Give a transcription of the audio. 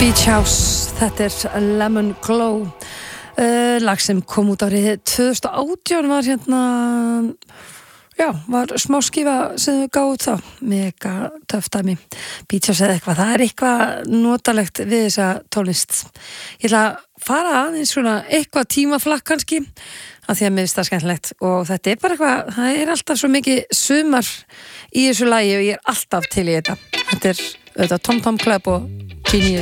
Beach House, þetta Lemon Glow, lag sem kom út árið 2018 var var smá skífa sem þau gáðu þá, mega töff dæmi. Beach House eða eitthvað, það eitthvað notalegt við þessa tónlist. Ég ætla að fara aðeins svona eitthvað tímaflakk kannski, af því að mér finnst það skemmtilegt og þetta bara eitthvað, það alltaf svo mikið sumar í þessu lagi og ég alltaf til í þetta. Þetta auðvitað Tom Tom Club og Genius.